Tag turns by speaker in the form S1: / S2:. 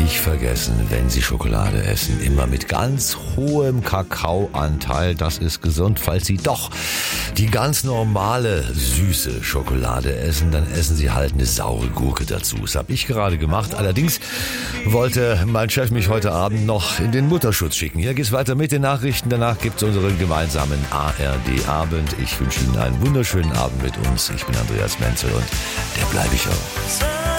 S1: nicht vergessen, wenn Sie Schokolade essen, immer mit ganz hohem Kakaoanteil. Das ist gesund. Falls Sie doch die ganz normale, süße Schokolade essen, dann essen Sie halt eine saure Gurke dazu. Das habe ich gerade gemacht. Allerdings wollte mein Chef mich heute Abend noch in den Mutterschutz schicken. Hier geht's weiter mit den Nachrichten. Danach gibt's unseren gemeinsamen ARD-Abend. Ich wünsche Ihnen einen wunderschönen Abend mit uns. Ich bin Andreas Menzel und der bleibe ich auch.